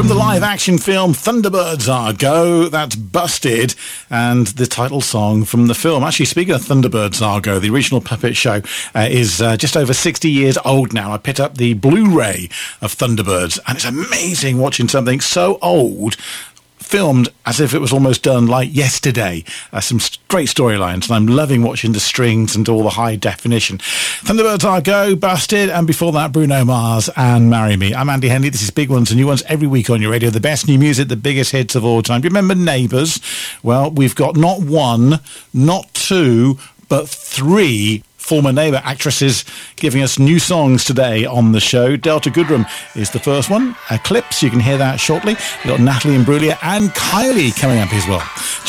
From the live-action film Thunderbirds Are Go, that's Busted, and the title song from the film. Actually, speaking of Thunderbirds Are Go, the original puppet show is just over 60 years old now. I picked up the Blu-ray of Thunderbirds, and it's amazing watching something so old filmed as if it was almost done like yesterday. Some great storylines, and I'm loving watching the strings and all the high definition. Thunderbirds Are Go, Busted, and before that, Bruno Mars and Marry Me. I'm Andy Henley. This is Big Ones and New Ones every week on your radio. The best new music, the biggest hits of all time. Do you remember Neighbours? Well, we've got not one, not two, but three former Neighbour actresses giving us new songs today on the show. Delta Goodrem is the first one. Eclipse, you can hear that shortly. We've got Natalie Imbruglia and Kylie coming up as well.